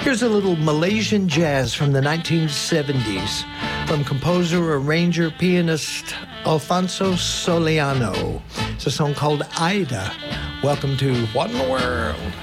Here's a little Malaysian jazz from the 1970s from composer, arranger, pianist Alfonso Soliano. It's a song called Ida. Welcome to What in the World?